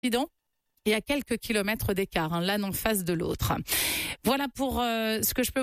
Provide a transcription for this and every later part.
accident et à quelques kilomètres d'écart, l'un en face de l'autre. Voilà pour ce que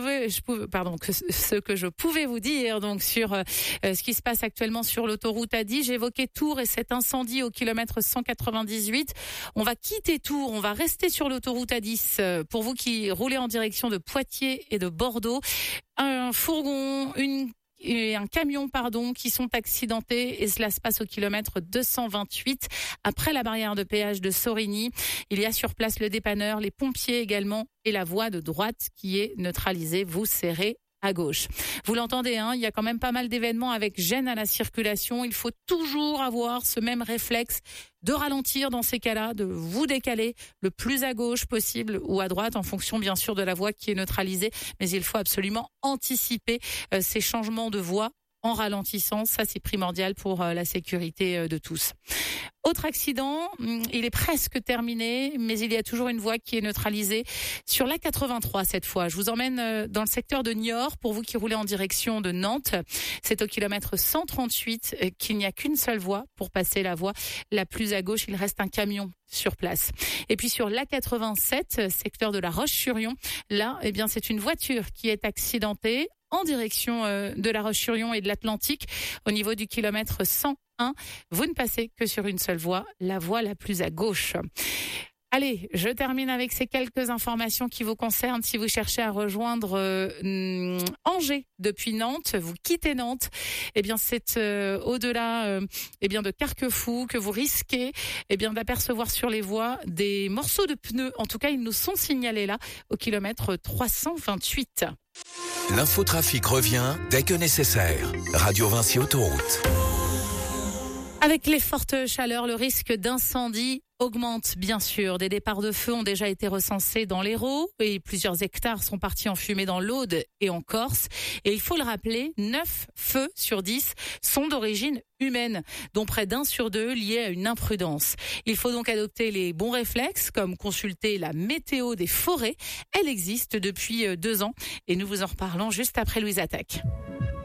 je pouvais vous dire donc sur ce qui se passe actuellement sur l'autoroute A10. J'ai évoqué Tours et cet incendie au kilomètre 198. On va quitter Tours, on va rester sur l'autoroute A10. Pour vous qui roulez en direction de Poitiers et de Bordeaux, un fourgon, un camion qui sont accidentés et cela se passe au kilomètre 228 après la barrière de péage de Sorigny. Il y a sur place le dépanneur, les pompiers également et la voie de droite qui est neutralisée. Vous serrez à gauche. Vous l'entendez, il y a quand même pas mal d'événements avec gêne à la circulation. Il faut toujours avoir ce même réflexe de ralentir dans ces cas-là, de vous décaler le plus à gauche possible ou à droite en fonction bien sûr de la voie qui est neutralisée. Mais il faut absolument anticiper ces changements de voie en ralentissant. Ça, c'est primordial pour la sécurité de tous. Autre accident, il est presque terminé, mais il y a toujours une voie qui est neutralisée sur l'A83 cette fois. Je vous emmène dans le secteur de Niort pour vous qui roulez en direction de Nantes. C'est au kilomètre 138 qu'il n'y a qu'une seule voie pour passer la voie la plus à gauche. Il reste un camion sur place. Et puis sur l'A87, secteur de la Roche-sur-Yon, là, c'est une voiture qui est accidentée en direction de la Roche-sur-Yon et de l'Atlantique au niveau du kilomètre 101. Vous ne passez que sur une seule voie, la voie la plus à gauche. Allez, je termine avec ces quelques informations qui vous concernent. Si vous cherchez à rejoindre Angers depuis Nantes, vous quittez Nantes, c'est au-delà de Carquefou que vous risquez d'apercevoir sur les voies des morceaux de pneus. En tout cas, ils nous sont signalés là au kilomètre 328. L'infotrafic revient dès que nécessaire. Radio Vinci Autoroute. Avec les fortes chaleurs, le risque d'incendie augmente bien sûr. Des départs de feu ont déjà été recensés dans l'Hérault et plusieurs hectares sont partis en fumée dans l'Aude et en Corse. Et il faut le rappeler, 9 feux sur 10 sont d'origine humaine, dont près d'1 sur 2 liés à une imprudence. Il faut donc adopter les bons réflexes, comme consulter la météo des forêts. Elle existe depuis 2 ans et nous vous en reparlons juste après Louise Attaque.